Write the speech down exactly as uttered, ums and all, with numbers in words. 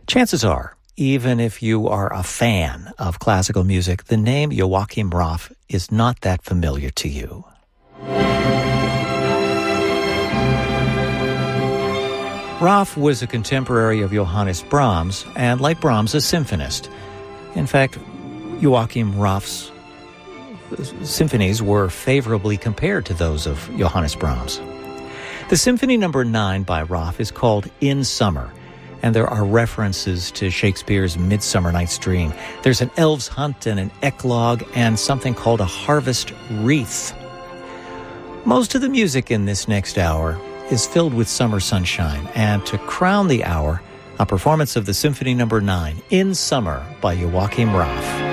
Chances are, even if you are a fan of classical music, the name Joachim Raff is not that familiar to you. Raff was a contemporary of Johannes Brahms, and like Brahms, a symphonist. In fact, Joachim Raff's symphonies were favorably compared to those of Johannes Brahms. The Symphony Number nine by Raff is called In Summer, and there are references to Shakespeare's Midsummer Night's Dream. There's an elf's hunt and an eclogue and something called a harvest wreath. Most of the music in this next hour is filled with summer sunshine, and to crown the hour, a performance of the Symphony Number nine, In Summer by Joachim Raff.